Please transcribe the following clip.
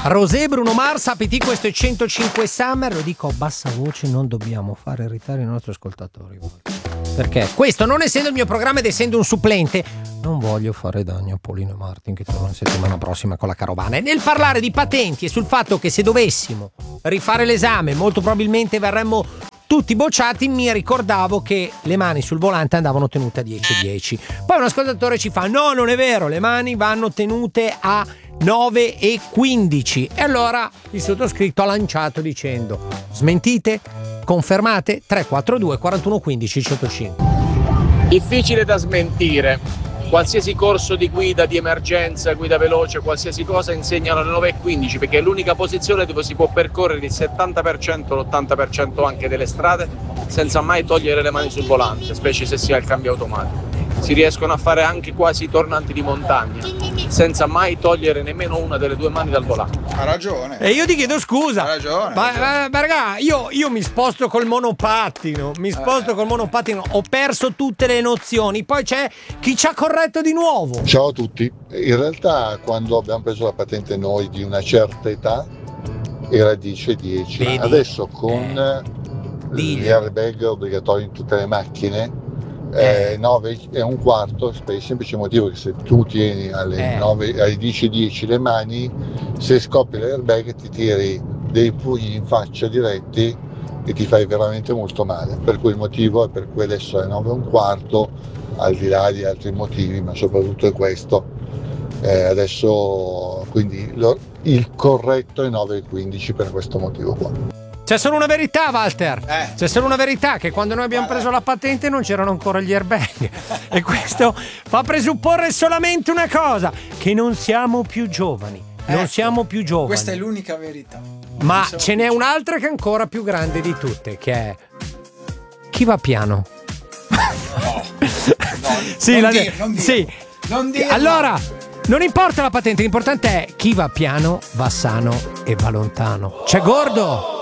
Rosé, Bruno Mars, APT, questo è 105 Summer. Lo dico a bassa voce, non dobbiamo fare irritare i nostri ascoltatori. Perché questo, non essendo il mio programma ed essendo un supplente, non voglio fare danni a Paulino e Martin che tornano la settimana prossima con la carovana. E nel parlare di patenti e sul fatto che se dovessimo rifare l'esame molto probabilmente verremmo tutti bocciati, mi ricordavo che le mani sul volante andavano tenute a 10-10. Poi un ascoltatore ci fa: no, non è vero, le mani vanno tenute a 9:15. E allora il sottoscritto ha lanciato dicendo: smentite? Confermate? 342 41 15 105. Difficile da smentire. Qualsiasi corso di guida di emergenza, guida veloce, qualsiasi cosa insegnano alle 9:15, perché è l'unica posizione dove si può percorrere il 70%, l'80% anche delle strade senza mai togliere le mani sul volante, specie se si ha il cambio automatico. Si riescono a fare anche quasi i tornanti di montagna senza mai togliere nemmeno una delle due mani dal volante. Ha ragione. E io ti chiedo scusa. Ha ragione. Ma raga, io mi sposto col monopattino. Ho perso tutte le nozioni. Poi c'è chi ci ha corretto di nuovo. Ciao a tutti. In realtà quando abbiamo preso la patente noi di una certa età era 10-10. Vedi? Adesso con gli airbag obbligatori in tutte le macchine 9:15, per il semplice motivo che se tu tieni alle 10:10 le mani, se scoppi l'airbag ti tiri dei pugni in faccia diretti e ti fai veramente molto male, per cui il motivo è per cui adesso è 9:15, al di là di altri motivi, ma soprattutto è questo. Adesso quindi il corretto è 9:15 per questo motivo qua. C'è solo una verità, Walter. C'è solo una verità, che quando noi abbiamo preso la patente non c'erano ancora gli airbag. E questo fa presupporre solamente una cosa: che non siamo più giovani. Non siamo più giovani. Questa è l'unica verità. Ma ce n'è un'altra che è ancora più grande di tutte, che è: chi va piano? Sì, non dirlo. Allora, non importa la patente, l'importante è chi va piano, va sano e va lontano. C'è Gordo.